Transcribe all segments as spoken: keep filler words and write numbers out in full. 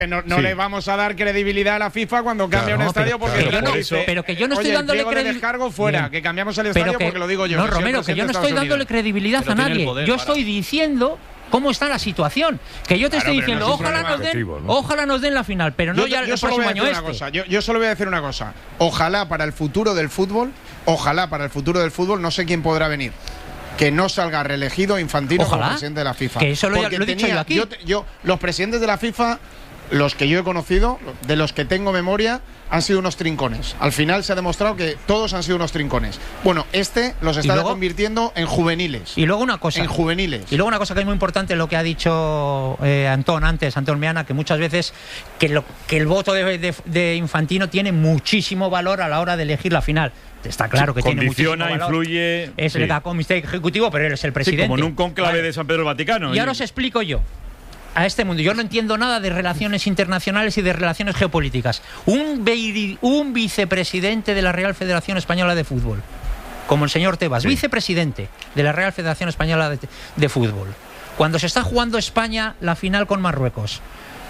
No, no le vamos a dar credibilidad a la FIFA cuando cambia claro, un no, estadio pero, porque pero, lo no, dice. pero que yo no estoy Oye, dándole credibilidad. De descargo fuera, Bien. que cambiamos el estadio que, porque lo digo yo. No, que Romero, que yo no estoy dándole credibilidad a nadie. Yo estoy para... diciendo cómo está la situación. Que yo te claro, estoy diciendo, no ojalá nos den, ¿no? ojalá nos den la final, pero no yo, ya yo el próximo año este. Cosa, yo, yo solo voy a decir una cosa. Ojalá para el futuro del fútbol, ojalá para el futuro del fútbol, no sé quién podrá venir, que no salga reelegido Infantino ojalá, como presidente de la FIFA. Que eso lo, ya, lo he dicho yo aquí. Yo, yo, los presidentes de la FIFA, los que yo he conocido, de los que tengo memoria, han sido unos trincones. Al final se ha demostrado que todos han sido unos trincones. Bueno, este los está luego, convirtiendo en juveniles. Y luego una cosa. En juveniles. Y luego una cosa que es muy importante, lo que ha dicho eh, Antón antes, Antón Meana, que muchas veces que, lo, que el voto de, de, de Infantino tiene muchísimo valor a la hora de elegir la final. Está claro que condiciona, tiene muchísimo valor. influye. Es sí. el comité ejecutivo, pero él es el presidente. Sí, como en un conclave vale. de San Pedro Vaticano. Y ahora os explico yo. A este mundo. Yo no entiendo nada de relaciones internacionales y de relaciones geopolíticas. Un, un vicepresidente de la Real Federación Española de Fútbol, como el señor Tebas, sí. vicepresidente de la Real Federación Española de, de Fútbol, cuando se está jugando España la final con Marruecos,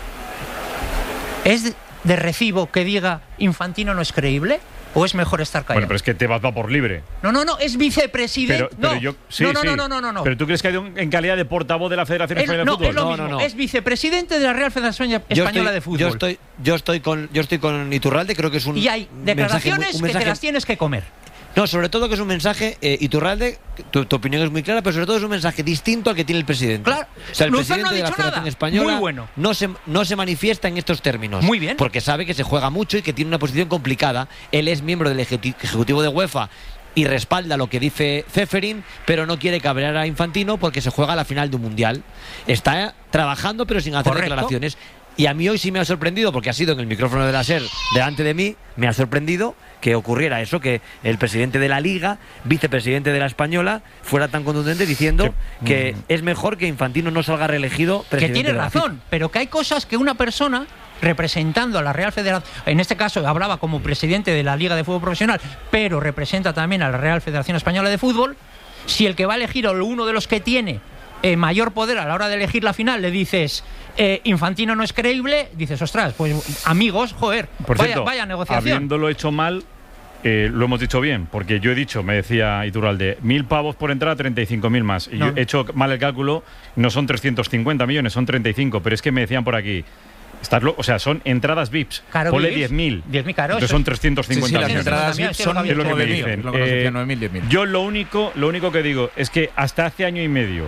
¿es de, de recibo que diga Infantino no es creíble? ¿O es mejor estar callado? Bueno, pero es que Tebas va por libre. No, no, no, es vicepresidente. Pero, pero no. yo, sí, no, no, sí. no, no, no, no, no. ¿Pero tú crees que ha ido en calidad de portavoz de la Federación Él, Española no, de Fútbol? Es lo no, mismo, no, no. Es vicepresidente de la Real Federación Española yo estoy, de Fútbol. Yo estoy, yo estoy con, yo estoy con Iturralde, creo que es un. Y hay declaraciones mensaje, un que mensaje, te las tienes que comer. No, sobre todo que es un mensaje, eh, Iturralde, tu, tu opinión es muy clara, pero sobre todo es un mensaje distinto al que tiene el presidente. Claro, o sea, el Luzán presidente no ha de la dicho Federación nada. Española Muy bueno. no, se, no se manifiesta en estos términos. Muy bien. Porque sabe que se juega mucho y que tiene una posición complicada. Él es miembro del Ejecutivo de UEFA y respalda lo que dice Ceferin, pero no quiere cabrear a Infantino porque se juega la final de un mundial. Está trabajando, pero sin hacer Correcto. declaraciones. Y a mí hoy sí me ha sorprendido, porque ha sido en el micrófono de la SER delante de mí, me ha sorprendido que ocurriera eso, que el presidente de la Liga, vicepresidente de la Española, fuera tan contundente diciendo sí. que mm. es mejor que Infantino no salga reelegido presidente. Que tiene de la razón, FIFA. pero que hay cosas que una persona representando a la Real Federación, en este caso hablaba como presidente de la Liga de Fútbol Profesional, pero representa también a la Real Federación Española de Fútbol, si el que va a elegir o uno de los que tiene eh, mayor poder a la hora de elegir la final le dices eh, Infantino no es creíble, dices, ostras, pues amigos, joder, Por vaya, cierto, vaya negociación. Habiéndolo hecho mal, eh, lo hemos dicho bien, porque yo he dicho, me decía Iturralde, mil pavos por entrada, treinta y cinco mil más. Y no. yo he hecho mal el cálculo, no son trescientos cincuenta millones, son treinta y cinco, pero es que me decían por aquí, Estás lo, o sea, son entradas V I Ps. Claro, ponle diez mil. diez mil, claro. Entonces son trescientos cincuenta sí, sí, las millones. entradas V I P son es lo que me dicen. Lo que eh, nueve mil, diez mil. Yo lo único, lo único que digo es que hasta hace año y medio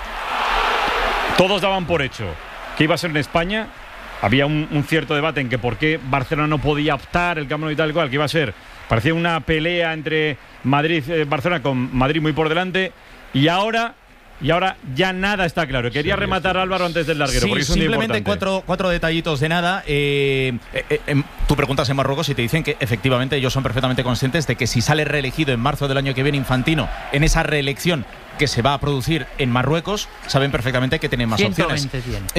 todos daban por hecho que iba a ser en España. Había un, un cierto debate en que por qué Barcelona no podía optar el Camp Nou y tal y cual, que iba a ser, parecía una pelea entre Madrid y eh, Barcelona, con Madrid muy por delante, y ahora y ahora ya nada está claro. Quería sí, rematar sí. Álvaro antes del larguero, sí, porque es un simplemente cuatro, cuatro detallitos de nada. Eh, eh, eh, tú preguntas en Marruecos y te dicen que efectivamente ellos son perfectamente conscientes de que si sale reelegido en marzo del año que viene Infantino en esa reelección que se va a producir en Marruecos, saben perfectamente que tienen más opciones.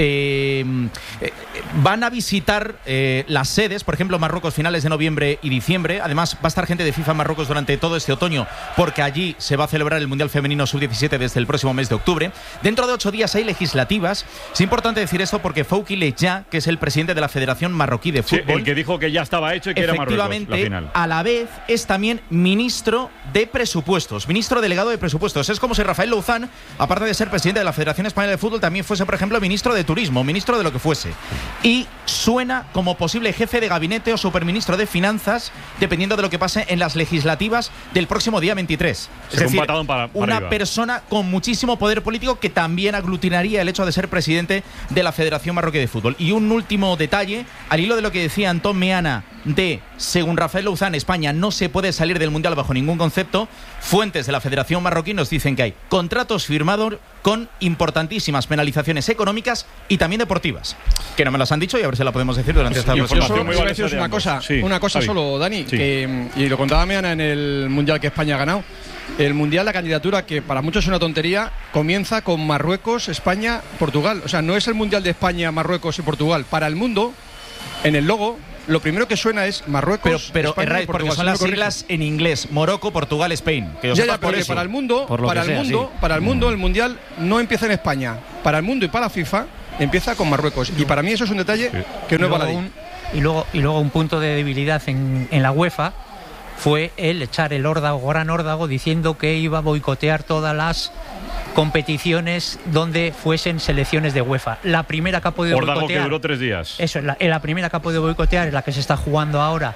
Eh, eh, van a visitar eh, las sedes, por ejemplo, Marruecos finales de noviembre y diciembre. Además, va a estar gente de FIFA en Marruecos durante todo este otoño, porque allí se va a celebrar el Mundial Femenino sub diecisiete desde el próximo mes de octubre. Dentro de ocho días hay legislativas. Es importante decir esto porque Fouki Leja, que es el presidente de la Federación Marroquí de Fútbol, sí, el que dijo que ya estaba hecho y que era Marruecos la final. A la vez es también ministro de presupuestos, ministro delegado de presupuestos. Es como si Rafael Louzán, aparte de ser presidente de la Federación Española de Fútbol, también fuese, por ejemplo, ministro de Turismo, ministro de lo que fuese. Y suena como posible jefe de gabinete o superministro de Finanzas, dependiendo de lo que pase en las legislativas del próximo día veintitrés. Es decir, para, para una arriba. persona con muchísimo poder político que también aglutinaría el hecho de ser presidente de la Federación Marroquí de Fútbol. Y un último detalle, al hilo de lo que decía Antón Meana, de, según Rafael Louzán, España no se puede salir del Mundial bajo ningún concepto. Fuentes de la Federación Marroquí nos dicen que hay contratos firmados con importantísimas penalizaciones económicas y también deportivas, que no me las han dicho y a ver si la podemos decir durante esta conversación. próxima. Yo solo voy a deciros una cosa, sí, una cosa solo, Dani, sí. que, y lo contaba Meana en el Mundial que España ha ganado. El Mundial, la candidatura, que para muchos es una tontería, comienza con Marruecos, España, Portugal. O sea, no es el Mundial de España, Marruecos y Portugal. Para el mundo, en el logo, lo primero que suena es Marruecos, pero, pero España Erraiz, y Portugal. Porque son las siglas en inglés: Morocco, Portugal, Spain. Que ya, ya, porque para el mundo, para el sea, mundo, sí. para el mundo, el Mundial no empieza en España. Para el mundo y para la FIFA, empieza con Marruecos. Y para mí eso es un detalle sí. que no es baladí. Un, y, luego, y luego un punto de debilidad en, en la UEFA fue el echar el órdago, gran órdago, diciendo que iba a boicotear todas las competiciones donde fuesen selecciones de UEFA. La primera que ha podido órdago boicotear... que duró tres días. Eso, la, la primera que ha podido boicotear es la que se está jugando ahora,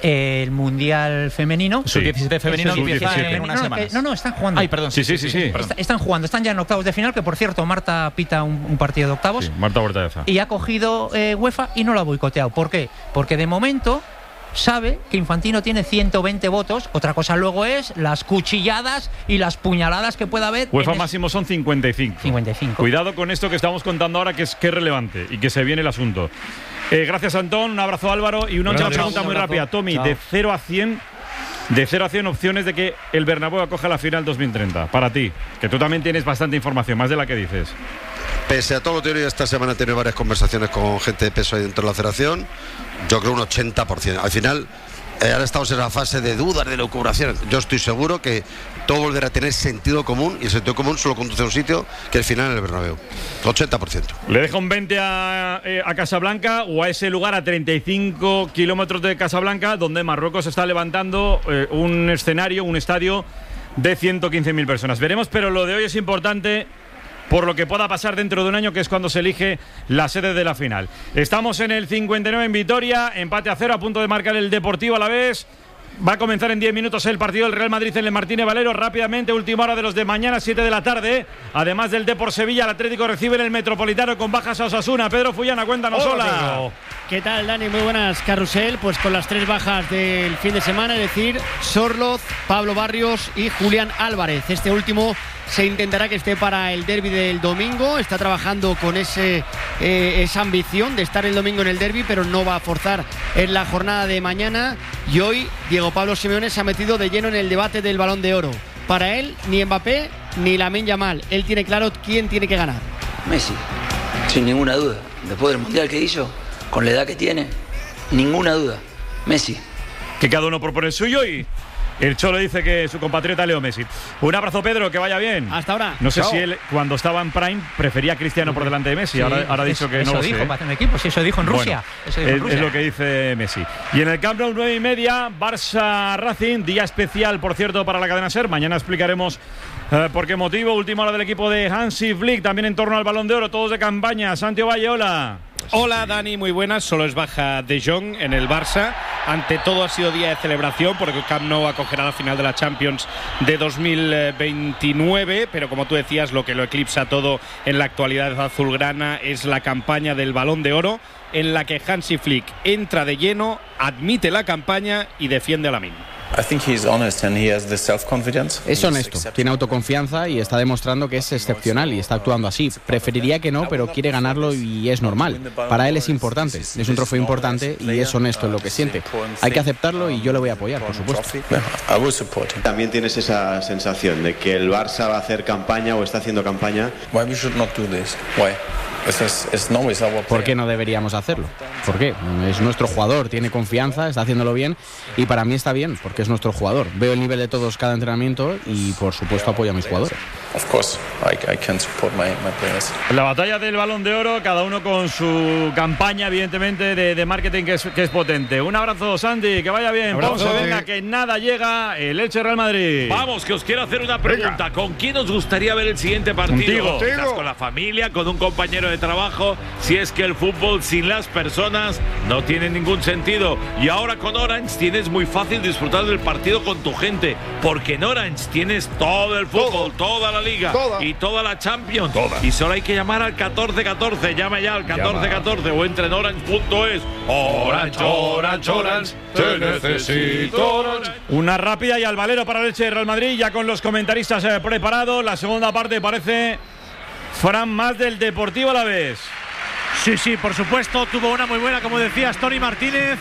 el Mundial Femenino. Sí. Sub diecisiete femenino sub diecisiete en unas no, semanas. Que, no, no, están jugando. Ay, perdón. Sí, sí, sí. sí, sí. Está, están jugando, están ya en octavos de final, que por cierto, Marta pita un, un partido de octavos. Sí, Marta Bortaeza. Y ha cogido eh, UEFA y no lo ha boicoteado. ¿Por qué? Porque de momento sabe que Infantino tiene ciento veinte votos. Otra cosa luego es las cuchilladas y las puñaladas que pueda haber. UEFA máximo son cincuenta y cinco. cincuenta y cinco. Cuidado con esto que estamos contando ahora, que es, que es relevante y que se viene el asunto. Eh, gracias, Antón. Un abrazo, Álvaro. Y una última pregunta muy rápida. Tommy, chao. de cero a cien, de cero a cien opciones de que el Bernabéu acoja la final dos mil treinta. Para ti, que tú también tienes bastante información, más de la que dices. Pese a todo lo teórico, esta semana he tenido varias conversaciones con gente de peso ahí dentro de la federación. Yo creo un ochenta por ciento. Al final, eh, ahora estamos en la fase de dudas, de lucubración. Yo estoy seguro que todo volverá a tener sentido común, y el sentido común solo conduce a un sitio, que el final en el Bernabéu. ochenta por ciento. ¿Le dejo un veinte a, eh, a Casablanca o a ese lugar a treinta y cinco kilómetros de Casablanca, donde Marruecos está levantando eh, un escenario, un estadio de ciento quince mil personas? Veremos, pero lo de hoy es importante por lo que pueda pasar dentro de un año, que es cuando se elige la sede de la final. Estamos en el cincuenta y nueve en Vitoria, empate a cero, a punto de marcar el Deportivo Alavés. Va a comenzar en diez minutos el partido del Real Madrid en el Martínez Valero. Rápidamente, última hora de los de mañana, siete de la tarde. Además del Depor Sevilla, el Atlético recibe en el Metropolitano con bajas a Osasuna. Pedro Fullana, cuéntanos. Hola. Hola. ¿Qué tal, Dani? Muy buenas, Carrusel. Pues con las tres bajas del fin de semana, es decir, Sorloz, Pablo Barrios y Julián Álvarez. Este último se intentará que esté para el derbi del domingo. Está trabajando con ese, eh, esa ambición de estar el domingo en el derbi, pero no va a forzar en la jornada de mañana. Y hoy Diego Pablo Simeone se ha metido de lleno en el debate del Balón de Oro. Para él, ni Mbappé ni Lamine Yamal. Él tiene claro quién tiene que ganar. Messi, sin ninguna duda. Después del Mundial que hizo, con la edad que tiene, ninguna duda. Messi. Que cada uno propone el suyo y el Cholo dice que su compatriota Leo Messi. Un abrazo, Pedro, que vaya bien. Hasta ahora. No sé Chao. si él, cuando estaba en Prime, prefería a Cristiano por delante de Messi. Sí, ahora, ahora ha dicho que eso no lo dijo, sé. para hacer un equipo, si eso dijo en Rusia. Bueno, eso dijo en es, Rusia. es lo que dice Messi. Y en el Camp Nou, nueve y media, Barça Racing. Día especial, por cierto, para la cadena SER. Mañana explicaremos eh, por qué motivo. Última hora del equipo de Hansi Flick. También en torno al Balón de Oro, todos de campaña. Santiago Valle, hola. Hola Dani, muy buenas. Solo es baja De Jong en el Barça. Ante todo ha sido día de celebración porque el Camp Nou acogerá la final de la Champions de dos mil veintinueve, pero como tú decías, lo que lo eclipsa todo en la actualidad azulgrana es la campaña del Balón de Oro, en la que Hansi Flick entra de lleno, admite la campaña y defiende a Lamine. Es honesto, tiene autoconfianza y está demostrando que es excepcional y está actuando así. Preferiría que no, pero quiere ganarlo y es normal. Para él es importante, es un trofeo importante y es honesto en lo que siente. Hay que aceptarlo y yo le voy a apoyar, por supuesto. También tienes esa sensación de que el Barça va a hacer campaña o está haciendo campaña. ¿Por qué no deberíamos hacerlo? ¿Por qué? Es nuestro jugador, tiene confianza, está haciéndolo bien y para mí está bien, porque es nuestro jugador. Veo el nivel de todos cada entrenamiento y por supuesto apoyo a mis jugadores. La batalla del Balón de Oro, cada uno con su campaña, evidentemente, de, de marketing que es, que es potente. Un abrazo, Sandy, que vaya bien. Abrazo, Ponce, venga, que nada llega el Elche Real Madrid. Vamos, que os quiero hacer una pregunta. Venga. ¿Con quién os gustaría ver el siguiente partido? Contigo. Quizás con la familia, con un compañero de trabajo. Si es que el fútbol sin las personas no tiene ningún sentido. Y ahora con Orange tienes muy fácil disfrutar del partido con tu gente, porque en Orange tienes todo el fútbol, todo. toda la liga toda. y toda la Champions. Toda. Y solo hay que llamar al catorce catorce. Llama ya al catorce catorce o entra en orange punto es. Orange, Orange, Orange, te necesito Orange. Una rápida y al valero para el Elche de Real Madrid, ya con los comentaristas eh, preparados. La segunda parte parece, Fran, más del Deportivo Alavés. Sí, sí, por supuesto, tuvo una muy buena, como decías, Tony Martínez.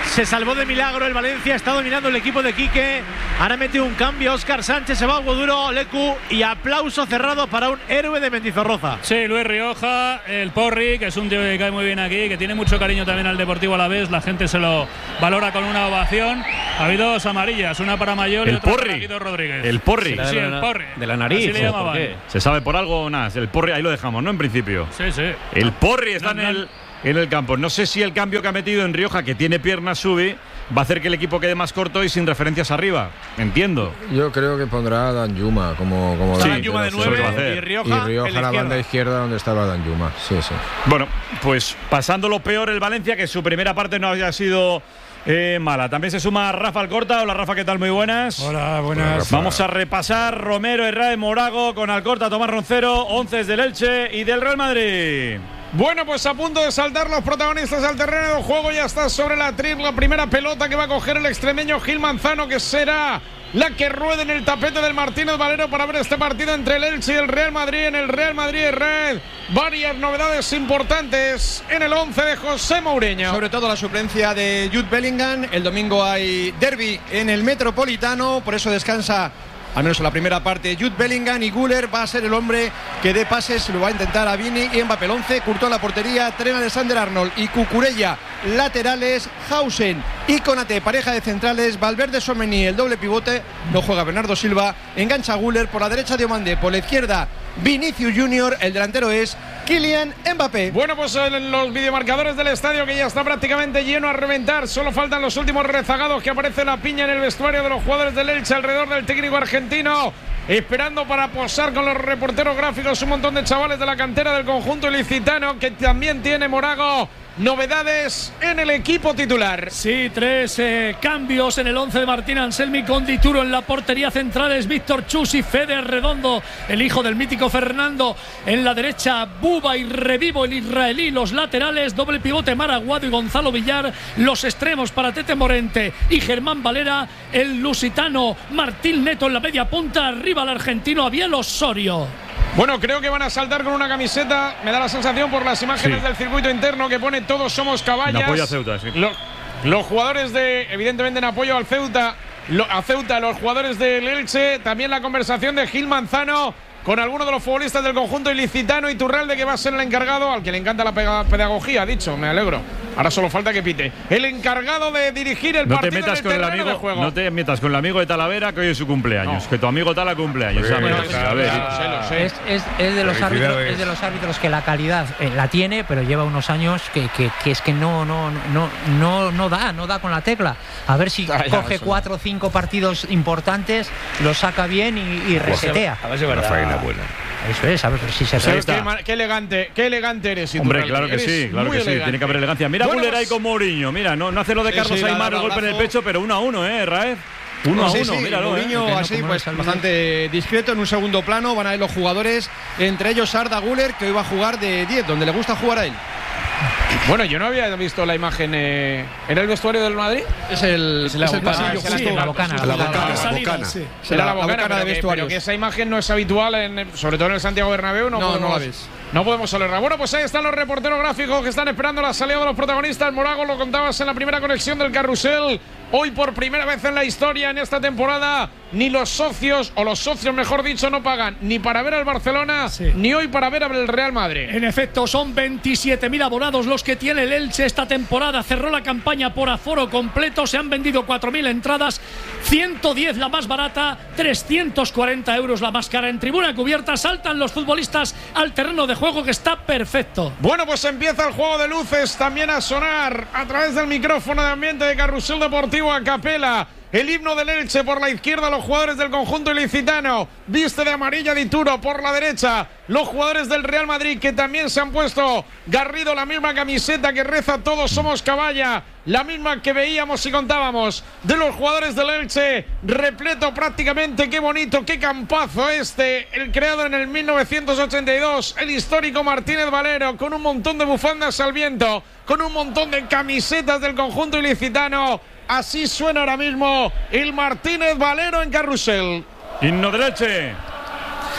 Se salvó de milagro el Valencia, está dominando el equipo de Quique. Ahora mete un cambio Óscar Sánchez, se va a Goduro, Lecu y aplauso cerrado para un héroe de Mendizorroza. Sí, Luis Rioja, el Porri, que es un tío que cae muy bien aquí, que tiene mucho cariño también al Deportivo Alavés, la gente se lo valora con una ovación. Ha habido dos amarillas, una para Mayol y otra para Guido Rodríguez. El Porri. Sí, sí, el Porri. De la nariz. Así le llamaban. ¿Por qué? ¿Se sabe por algo o nada? El Porri, ahí lo dejamos, ¿no? En principio. Sí, sí. El Porri está No, en, no. el, en el campo. No sé si el cambio que ha metido en Rioja, que tiene piernas, sube, va a hacer que el equipo quede más corto y sin referencias arriba. Entiendo. Yo creo que pondrá a Danjuma como, como Sí, delantero, Danjuma de sí. nueve, va a hacer. y y Rioja, Rioja en en la la banda izquierda donde estaba Danjuma. Sí, sí. Bueno, pues pasando lo peor el Valencia, que su primera parte no haya sido eh, mala. También se suma Rafa Alcorta. Hola Rafa, ¿qué tal? Muy buenas. Hola, buenas. Vamos a repasar Romero, Herrera, Morago con Alcorta, Tomás Roncero, once del Elche y del Real Madrid. Bueno, pues a punto de saltar los protagonistas al terreno de juego. Ya está sobre la triple, la primera pelota que va a coger el extremeño Gil Manzano, que será la que ruede en el tapete del Martínez Valero para ver este partido entre el Elche y el Real Madrid. En el Real Madrid Red, varias novedades importantes en el once de José Mourinho. Sobre todo la suplencia de Jude Bellingham. El domingo hay derbi en el Metropolitano, por eso descansa al menos en la primera parte Jude Bellingham, y Güler va a ser el hombre que dé pases, lo va a intentar a Vini y Mbappé. El once, Courtois en la portería, Trent Alexander-Arnold y Cucurella laterales, Hausen y Konate pareja de centrales, Valverde, Tchouaméni el doble pivote, no juega Bernardo Silva, engancha Güler por la derecha Diomande, por la izquierda Vinicius Junior, el delantero es Kylian Mbappé. Bueno, pues en los videomarcadores del estadio, que ya está prácticamente lleno a reventar, solo faltan los últimos rezagados, que aparece la piña en el vestuario de los jugadores del Elche alrededor del técnico argentino, esperando para posar con los reporteros gráficos un montón de chavales de la cantera del conjunto ilicitano, que también tiene Morago novedades en el equipo titular. Sí, tres eh, cambios en el once de Martín Anselmi, con Dituro en la portería, centrales Víctor Chus y Fede Redondo, el hijo del mítico Fernando. En la derecha Buba y Revivo, el israelí. Los laterales, doble pivote Maraguado y Gonzalo Villar. Los extremos para Tete Morente y Germán Valera. El lusitano Martín Neto en la media punta. Arriba el argentino Abiel Osorio. Bueno, creo que van a saltar con una camiseta, me da la sensación por las imágenes Sí. del circuito interno, que pone todos somos caballas. En apoyo a Ceuta, sí. Lo- los jugadores de, evidentemente en apoyo al Ceuta, lo- a Ceuta, los jugadores del Elche, también la conversación de Gil Manzano con algunos de los futbolistas del conjunto ilicitano, Iturralde, que va a ser el encargado, al que le encanta la pega- pedagogía, ha dicho, me alegro. Ahora solo falta que pite. El encargado de dirigir el No te partido metas en con el el terreno de amigo, juego. no te metas con el amigo de Talavera, que hoy es su cumpleaños. Que tu amigo Tala cumpleaños. Sí, ¿sabes? sí, A ver. Es, es- es de los árbitros, es de los árbitros que la calidad eh, la tiene, pero lleva unos años que, que, que es que no, no, no, no, no da, no da con la tecla. A ver si Ah, ya, coge eso. cuatro o cinco partidos importantes, los saca bien y, y resetea. A ver si es verdad. Una faena buena. Eso es, a ver si se Sí, re- qué, ma- qué elegante, qué elegante eres, Hombre, Iturralde. claro que Eres sí, claro muy que sí. elegante. Tiene que haber elegancia. Mira, Bueno, Güler ahí pues- con Mourinho. Mira, no, no hace lo de Sí, Carlos sí, le ha Aymar, el dado golpe en el abrazo. pecho, pero uno a uno, ¿eh, Raez? Uno a Sí, uno, sí, míralo. Mourinho ¿eh? así, pues bastante discreto en un segundo plano. Van a ir los jugadores, entre ellos Arda Güler, que hoy va a jugar de diez, donde le gusta jugar a él. Bueno, yo no había visto la imagen. Eh, ¿Era el vestuario del Madrid? Es el, Es la es el bocana, pasillo, es la- justo. la bocana, La la bocana, bocana, la salida, bocana. sí. Sí, Era la la bocana, bocana pero de que- vestuarios. pero que esa imagen no es habitual, en, sobre todo en el Santiago Bernabéu. No, No, podemos, no la ves. No podemos olerla. Bueno, pues ahí están los reporteros gráficos que están esperando la salida de los protagonistas. Morago, lo contabas en la primera conexión del carrusel. Hoy por primera vez en la historia, en esta temporada, ni los socios, o los socios mejor dicho, no pagan ni para ver al Barcelona, ni hoy para ver al Real Madrid. En efecto, son veintisiete mil abonados los que tiene el Elche esta temporada. Cerró la campaña por aforo completo. Se han vendido cuatro mil entradas, ciento diez la más barata, trescientos cuarenta euros la más cara. En tribuna cubierta saltan los futbolistas al terreno de juego, que está perfecto. Bueno, pues empieza el juego de luces también a sonar a través del micrófono de ambiente de Carrusel Deportivo a capela. El himno del Elche por la izquierda, los jugadores del conjunto ilicitano. Viste de amarilla Dituro por la derecha. Los jugadores del Real Madrid, que también se han puesto Garrido la misma camiseta que reza Todos somos caballa. La misma que veíamos y contábamos de los jugadores del Elche. Repleto prácticamente, qué bonito, qué campazo este. El creado en el mil novecientos ochenta y dos. El histórico Martínez Valero, con un montón de bufandas al viento, con un montón de camisetas del conjunto ilicitano. Así suena ahora mismo el Martínez Valero en Carrusel. Himno del Elche.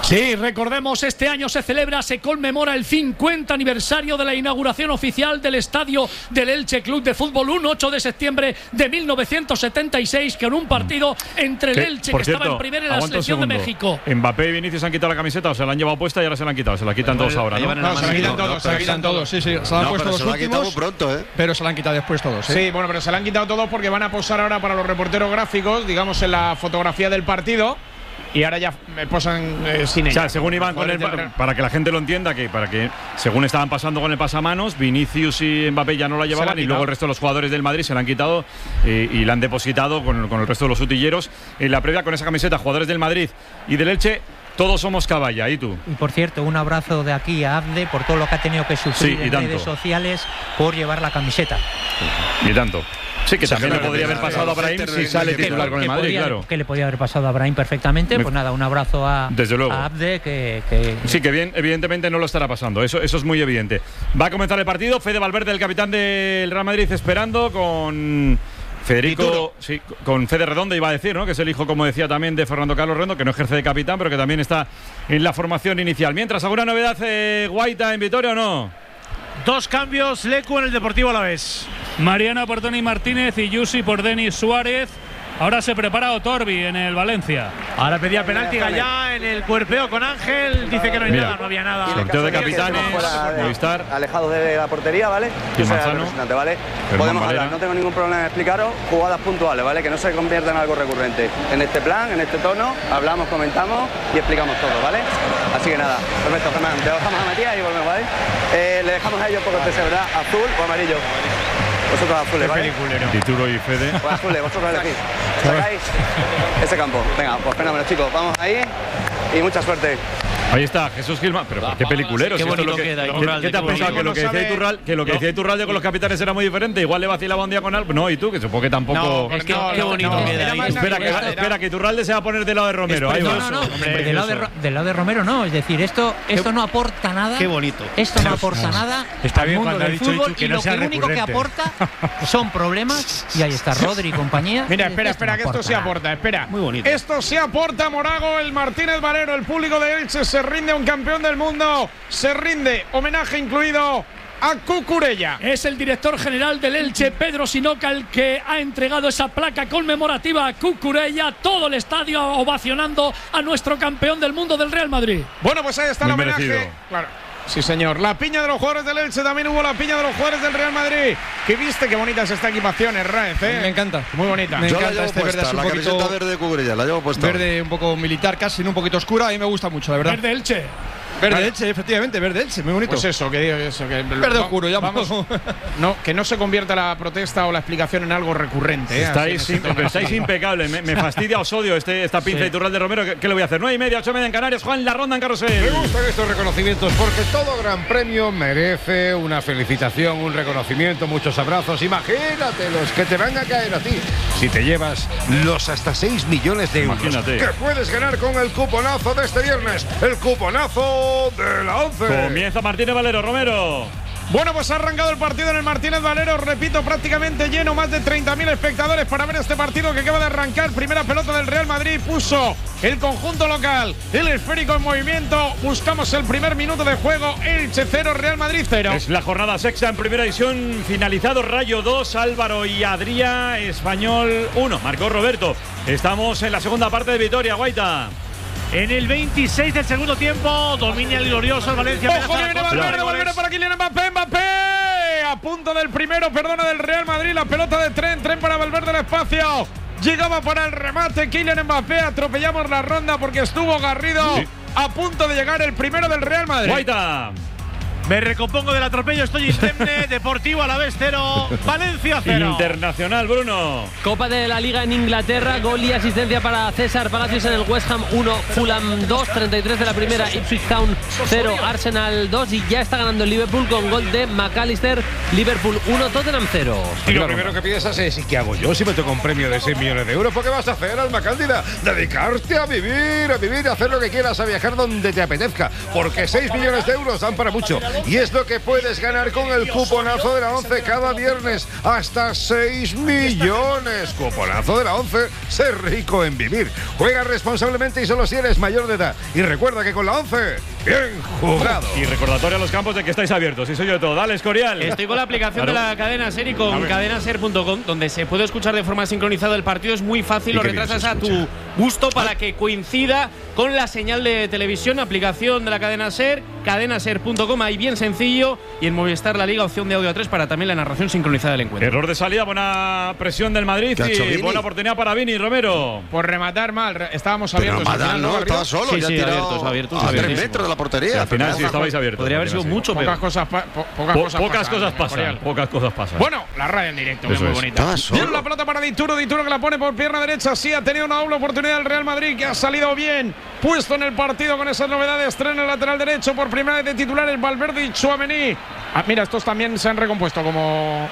Sí, recordemos, este año se celebra, se conmemora el cincuenta aniversario de la inauguración oficial del estadio del Elche Club de Fútbol, un ocho de septiembre de mil novecientos setenta y seis, con un partido entre el Elche, que cierto, estaba en primera, y la selección de México. Mbappé y Vinicius se han quitado la camiseta o se la han llevado puesta y ahora se la han quitado. Se la quitan todos ahora, ¿no? No, se la quitan todos, se la quitan todos, sí, sí. Se la han puesto los últimos, pronto, ¿eh? Pero se la han quitado después todos, ¿eh? Sí, bueno, pero se la han quitado todos porque van a posar ahora para los reporteros gráficos, digamos, en la fotografía del partido. Y ahora ya me posan eh, sin ella. O sea, según iban con el, para, para que la gente lo entienda, que para que según estaban pasando con el pasamanos, Vinicius y Mbappé ya no la llevaban y luego el resto de los jugadores del Madrid se la han quitado eh, y la han depositado con, con el resto de los utilleros. En la previa con esa camiseta, jugadores del Madrid y del Elche, todos somos caballa. ¿Y tú? Y por cierto, un abrazo de aquí a Abde por todo lo que ha tenido que sufrir sí, en tanto. redes sociales por llevar la camiseta. Y tanto. Sí, que también le podría haber pasado a Brahim si sale titular con el Madrid, podría, claro. Que le podía haber pasado a Brahim perfectamente. Pues nada, un abrazo a, Desde luego. a Abde, que, que… Sí, que bien, evidentemente no lo estará pasando. Eso, eso es muy evidente. Va a comenzar el partido. Fede Valverde, el capitán del Real Madrid, esperando con Federico, sí, con Fede Redondo, iba a decir, ¿no? Que es el hijo, como decía también, de Fernando Carlos Redondo, que no ejerce de capitán, pero que también está en la formación inicial. Mientras, ¿alguna novedad, eh, Guaita, en Vitoria o no? Dos cambios, Lecu en el Deportivo Alavés. Mariana por Toni Martínez y Yusi por Denis Suárez. Ahora se prepara Otorbi en el Valencia. Ahora pedía penalti Gallá en el cuerpeo con Ángel. Dice que no hay Mira, nada, no había nada. sorteo de capitanes, Movistar. Alejados de la portería, ¿vale? Yo soy el representante, ¿vale? Podemos hablar, no tengo ningún problema en explicaros jugadas puntuales, ¿vale? Que no se conviertan en algo recurrente. En este plan, en este tono, hablamos, comentamos y explicamos todo, ¿vale? Así que nada, perfecto, Germán. Te dejamos a Matías y volvemos, ¿vale? Eh, le dejamos a ellos por cortesía, ¿verdad? ¿Azul o amarillo? Vosotros azules, ¿vale? Tituro y Fede. Pues azules, vosotros elegís. Sacáis ese campo. Venga, pues fenómeno, chicos. Vamos ahí y mucha suerte. Ahí está, Jesús Gilman. Pero qué peliculero. Qué si esto bonito lo que, queda, ¿Qué, Iturralde, ¿qué te has qué pensado? bonito. Que lo que decía Iturralde, que lo que decía Iturralde con los capitanes era muy diferente. Igual le vacilaba un día con algo. No, y tú, que supongo que tampoco. No, es que qué bonito queda. Espera, que, espera, que Iturralde se va a poner del lado de Romero. Ahí No, va. no, no. Del lado de, del lado de Romero no. Es decir, esto, esto no aporta nada. Qué bonito. Esto no aporta nada Está al bien mundo cuando ha del dicho fútbol Itu que y no lo sea que único que recurrente. aporta son problemas. Y ahí está Rodri y compañía. Mira, Y espera, esto espera, no que esto aporta sí nada. aporta, espera. Muy bonito. Esto sí aporta, Morago, el Martínez Valero, el público de Elche se rinde a un campeón del mundo, se rinde, homenaje incluido a Cucurella. Es el director general del Elche, Pedro Sinoca, el que ha entregado esa placa conmemorativa a Cucurella, todo el estadio ovacionando a nuestro campeón del mundo del Real Madrid. Bueno, pues ahí está Muy el homenaje. merecido. Claro. Sí, señor. La piña de los jugadores del Elche, también hubo la piña de los jugadores del Real Madrid. ¿Qué viste? Qué bonita es esta equipación, Raez, ¿eh? Me encanta. Muy bonita. Me Yo la encanta llevo este verde puesta, así un la poquito camiseta verde de Cucurella, la llevo puesta. verde un poco militar, casi, ¿no? Un poquito oscura. A mí me gusta mucho, la verdad. Verde Elche. Verde Vale. Elche, efectivamente, verde Elche, muy bonito. Pues eso, que digo eso, que Verde va- oscuro, ya vamos, no, que no se convierta la protesta o la explicación en algo recurrente. ¿eh? Estáis, Así, en ese impe- tono. estáis impecables. Me, me fastidia, os odio este, esta pinza Sí. de Iturralde Romero. ¿Qué, ¿Qué le voy a hacer? nueve y media, ocho y media en Canarias. Juan, la ronda en Me carrusel. gustan estos reconocimientos porque todo gran premio merece una felicitación, un reconocimiento, muchos abrazos. Imagínate los que te van a caer a ti si te llevas los hasta seis millones de euros Imagínate. que puedes ganar con el cuponazo de este viernes, el cuponazo de la once. Comienza Martínez Valero, Romero. Bueno, pues ha arrancado el partido en el Martínez Valero, repito, prácticamente lleno, más de treinta mil espectadores para ver este partido que acaba de arrancar. Primera pelota del Real Madrid, puso el conjunto local, el esférico en movimiento. Buscamos el primer minuto de juego, Elche cero, Real Madrid cero. Es la jornada sexta en primera división. Finalizado Rayo dos, Álvaro y Adrià, Español uno. Marcó Roberto. Estamos en la segunda parte de Vitoria, Guaita. En el veintiséis del segundo tiempo, domina el glorioso el Valencia. Ojo que viene Valverde, Valverde para Kylian Mbappé, Mbappé a punto del primero, perdona, del Real Madrid, la pelota de Tren, Tren para Valverde el espacio, llegaba para el remate Kylian Mbappé, atropellamos la ronda porque estuvo Garrido, sí. A punto de llegar el primero del Real Madrid. Guaita. Me recompongo del atropello, estoy indemne. Deportivo Alavés cero, Valencia cero. Internacional, Bruno. Copa de la Liga en Inglaterra, gol y asistencia para César Palacios en el West Ham uno, Fulham dos, treinta y tres de la primera, Ipswich Town cero, Arsenal dos y ya está ganando el Liverpool con gol de McAllister, Liverpool uno, Tottenham cero. Y lo primero que piensas es, ¿y qué hago yo si me toca un premio de seis millones de euros? ¿Por qué vas a hacer, Alma Cándida? Dedicarte a vivir, a vivir, a hacer lo que quieras, a viajar donde te apetezca. Porque seis millones de euros dan para mucho. Y es lo que puedes ganar con el cuponazo de la once cada viernes. Hasta seis millones. Cuponazo de la once. Ser rico en vivir. Juega responsablemente y solo si eres mayor de edad. Y recuerda que con la once, bien jugado. Y recordatorio a los campos de que estáis abiertos. Y soy yo de todo. Dale, Escorial. Estoy con la aplicación Claro. de la cadena Ser y con cadenaser punto com, donde se puede escuchar de forma sincronizada el partido. Es muy fácil, ¿Y lo qué bien retrasas se a tu gusto para que coincida con la señal de televisión. Aplicación de la cadena Ser, cadenaser punto com, ahí bien sencillo. Y en Movistar La Liga, opción de audio a tres para también la narración sincronizada del encuentro. Error de salida, buena presión del Madrid y buena oportunidad para Vini, Romero. Por rematar mal, re- estábamos Pero abiertos. al Madal final, no, Barrio? estaba solo, Sí, ya sí, tirado abiertos, abiertos, a abiertos. tres metros de la portería. Sí, al final sí Pocas estabais cosas- abiertos. Podría haber sido Podría mucho Pocas peor. cosas, pa- po- pocas Po- cosas pocas pasan, cosas Escorial. pasan. Pocas cosas pasan. Bueno, la radio en directo, que es Eso muy es. bonita. Estaba solo. Tiene la pelota para Dituro, Dituro que la pone por pierna derecha. Sí, ha tenido una doble oportunidad el Real Madrid, que ha salido bien puesto en el partido con esas novedades. Estrena el lateral derecho por primera vez de titulares Valverde y Tchouaméni. Ah, mira, estos también se han recompuesto como,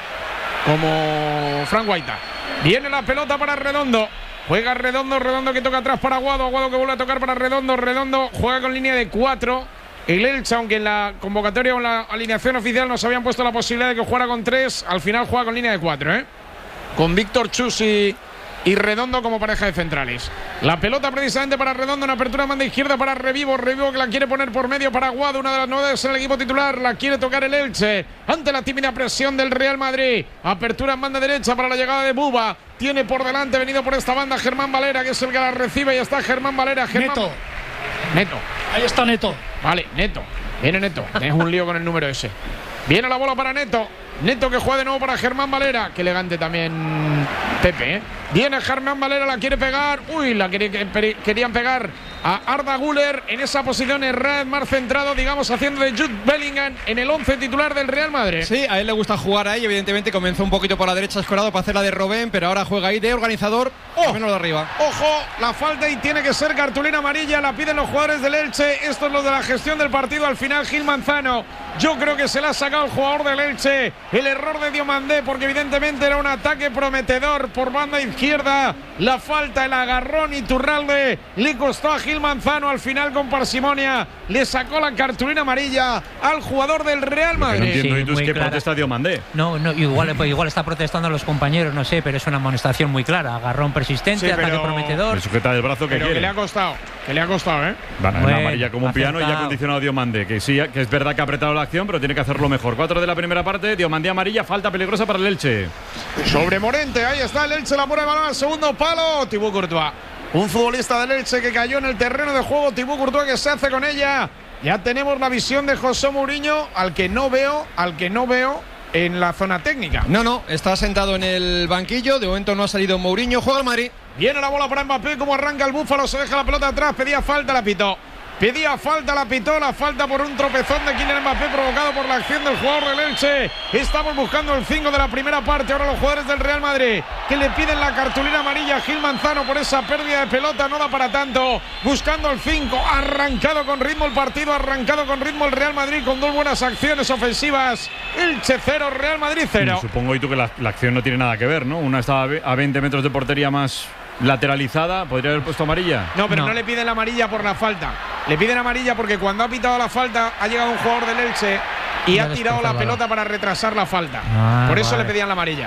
como Frank Guaita. Viene la pelota para Redondo. Juega Redondo, Redondo que toca atrás para Aguado, Aguado que vuelve a tocar para Redondo, Redondo juega con línea de cuatro. El Elche, aunque en la convocatoria o en la alineación oficial nos habían puesto la posibilidad de que jugara con tres, al final juega con línea de cuatro, ¿eh? Con Víctor Chus y, y Redondo como pareja de centrales. La pelota precisamente para Redondo, una apertura manda izquierda para Revivo, Revivo que la quiere poner por medio para Aguado, una de las novedades en el equipo titular, la quiere tocar el Elche ante la tímida presión del Real Madrid. Apertura en banda derecha para la llegada de Buba. Tiene por delante, venido por esta banda, Germán Valera, que es el que la recibe. Y está Germán Valera. Germán... Neto. Neto. Ahí está Neto. Vale, Neto. Viene Neto. Tienes un lío con el número ese. Viene la bola para Neto. Neto que juega de nuevo para Germán Valera. Qué elegante también Pepe, ¿eh? Viene Germán Valera, la quiere pegar. Uy, la quería- querían pegar a Arda Güler en esa posición errada, más centrado, digamos, haciendo de Jude Bellingham en el once titular del Real Madrid. Sí, a él le gusta jugar ahí. Evidentemente comenzó un poquito por la derecha escorado para hacer la de Robben, pero ahora juega ahí de organizador, ¡Oh! menos de arriba. Ojo, la falta y tiene que ser cartulina amarilla. La piden los jugadores del Elche. Esto es lo de la gestión del partido. Al final, Gil Manzano. Yo creo que se la ha sacado el jugador del Elche. El error de Diomandé, porque evidentemente era un ataque prometedor por banda izquierda. La falta, el agarrón y Turralde le costó a Gil Manzano. Al final, con parsimonia, le sacó la cartulina amarilla al jugador del Real Lo que no Madrid. entiendo, Sí, y tú, es muy que clara. protesta Diomandé. No, no, igual, pues igual está protestando a los compañeros, no sé, pero es una amonestación muy clara. Agarrón persistente, Sí, ataque pero- prometedor. Le sujeta el brazo que Pero que quiere. le ha costado, que le ha costado, ¿eh? Van a Bueno, una amarilla como un piano y ya ha acertado. condicionado a Diomandé. Que sí, que es verdad que ha apretado la acción, pero tiene que hacerlo mejor. Cuatro de la primera parte, Diomandé amarilla, falta peligrosa para el Elche. Sobre Morente, ahí está el Elche, la pone de balón al segundo palo. Thibaut Courtois, un futbolista del Elche que cayó en el terreno de juego. Thibaut Courtois que se hace con ella. Ya tenemos la visión de José Mourinho, al que no veo, al que no veo en la zona técnica. No, no, está sentado en el banquillo. De momento no ha salido Mourinho. Juega el Madrid. Viene la bola para Mbappé, como arranca el Búfalo, se deja la pelota atrás, pedía falta, la pitó. Pedía falta, la pitó, la falta por un tropezón de Kylian Mbappé provocado por la acción del jugador del Elche. Estamos buscando el cinco de la primera parte. Ahora los jugadores del Real Madrid que le piden la cartulina amarilla a Gil Manzano por esa pérdida de pelota. No da para tanto. Buscando el cinco. Arrancado con ritmo el partido. Arrancado con ritmo el Real Madrid con dos buenas acciones ofensivas. Elche cero, Real Madrid cero. Supongo y tú que la, la acción no tiene nada que ver, ¿no? Una estaba a veinte metros de portería más lateralizada. ¿Podría haber puesto amarilla? No, pero no. no le piden la amarilla por la falta. Le piden amarilla porque cuando ha pitado la falta ha llegado un jugador del Elche y Ya ha tirado la despejaba. pelota para retrasar la falta. Ah, por eso vale. le pedían la amarilla.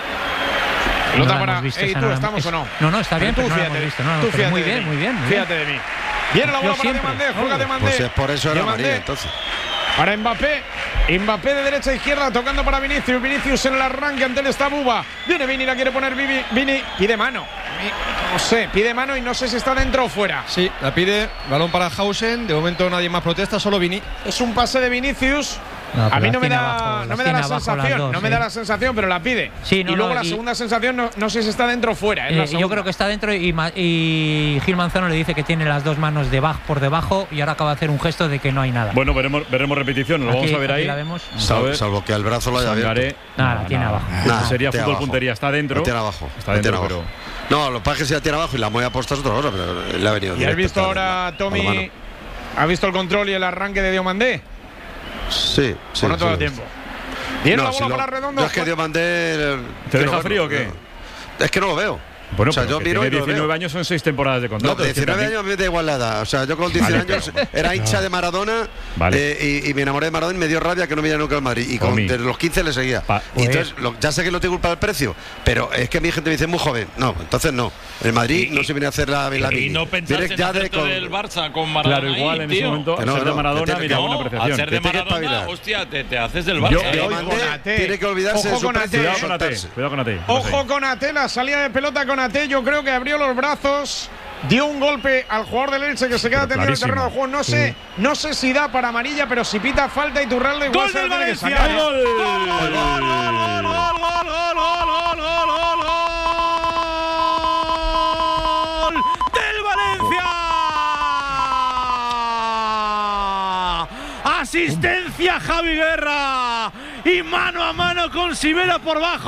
No Pelota la para. hemos visto Ey, esa, tú, no la ¿estamos hemos- o no? No, no, está bien, Tú pero no la fíjate, hemos visto, no, no, tú pero fíjate muy de bien, mí. muy bien, muy bien. Fíjate de mí. Viene la bola Yo para siempre. Demandé, juega Demandé. Pues es por eso era Diomandé. amarilla, entonces. Para Mbappé. Mbappé de derecha a izquierda, tocando para Vinicius. Vinicius en el arranque, ante él está Buba. Viene Vini, la quiere poner Vivi. Vini, pide mano. No sé, pide mano y no sé si está dentro o fuera. Sí, la pide. Balón para Hausen. De momento nadie más protesta, solo Vini. Es un pase de Vinicius. No, a pero mí las no me tiene da, abajo, no las me da tiene la abajo las sensación, dos, no me sí. da la sensación, pero la pide. Sí, no, y luego no, la y- segunda sensación no, no sé si está dentro o fuera. es la Eh, yo segunda. creo que está dentro y, Ma- y Gil Manzano le dice que tiene las dos manos debajo, por debajo y ahora acaba de hacer un gesto de que no hay nada. Bueno, veremos, veremos repetición. Lo Aquí- vamos a ver aquí ahí. la vemos. Vamos a ver. Salvo que al brazo lo haya abierto. Sangaré. Nada, la tiene abajo. Nah, Sería tiene fútbol abajo. puntería. Está dentro. La tiene abajo. Está la dentro, tiene pero. abajo. No, lo que pasa es que si la tiene abajo y la mueve aposta es otra cosa, pero le ha venido ¿Y has directo visto al- ahora, al Tommy? mano. ¿Has visto el control y el arranque de Diomandé? Sí, sí. ¿O no todo sí, el sí. tiempo? Viene No, la si bola lo- para Redondo. yo es que Diomandé. ¿Te deja frío o qué? Es que no lo veo. Bueno, o sea, pero yo que miro tiene y lo diecinueve veo. años, son seis temporadas de contrato. No, diecinueve años me da igual la edad. O sea, yo con diecinueve Vale, años pero- era hincha de Maradona Vale. eh, y, y me enamoré de Maradona y me dio rabia que no me llamara nunca al Madrid. Y con, Omi. desde los quince le seguía. Y entonces, lo- ya sé que no te culpa del precio, pero es que mi gente me dice muy joven. No, entonces no. El Madrid Y- no se viene a hacer la, la Y mini. no pensaste Vienes en ya de hacerte con- del Barça con Maradona. Claro, igual ahí, en ese tío. momento, Que al no, ser de no, Maradona, que te- mira, que buena no, apreciación. Al ser de Te tienes que Maradona, espabilar. hostia, te, te haces del Yo- Barça. yo- ¿eh? Diamante Con Ate. tiene que olvidarse Ojo de su con Ate. precio y Cuidado con Ate, soltarse. cuidado con Ate. Ojo con Ate, la salida de pelota con Ate. Yo creo que abrió los brazos, dio un golpe al jugador del Elche que se queda Pero tendido en el clarísimo. terreno de juego. No sé, no sé si da para amarilla, pero si pita falta y Turraldo igual ¡Gol se del la tiene que Valencia! sacar. ¡Gol! ¡Del Valencia! Asistencia Javi Guerra y mano a mano con Sibela por bajo.